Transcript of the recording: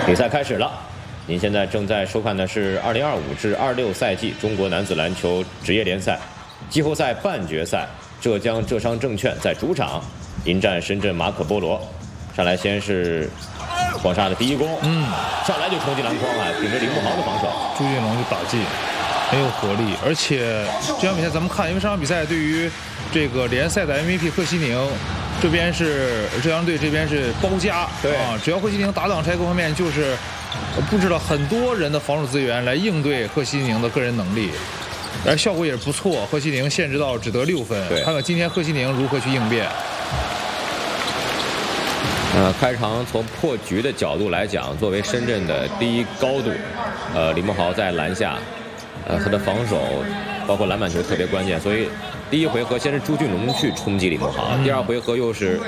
比赛开始了，您现在正在收看的是2025至26赛季中国男子篮球职业联赛季后赛半决赛，浙江浙商证券在主场迎战深圳马可波罗。上来先是黄沙的第一攻，上来就冲击篮筐啊，顶着李慕豪的防守， 朱俊龙就打进，很有活力。而且这场比赛咱们看，因为这场比赛对于这个联赛的 MVP 贺西宁，这边是浙江队这边是包夹， 对啊，只要贺西宁打挡拆各方面就是布置了很多人的防守资源来应对贺西宁的个人能力，而效果也是不错。贺西宁限制到只得6分，看看今天贺西宁如何去应变。 开场从破局的角度来讲，作为深圳的第一高度，李慕豪在篮下，他的防守包括篮板球特别关键，所以第一回合先是朱俊龙去冲击李慕豪，第二回合又是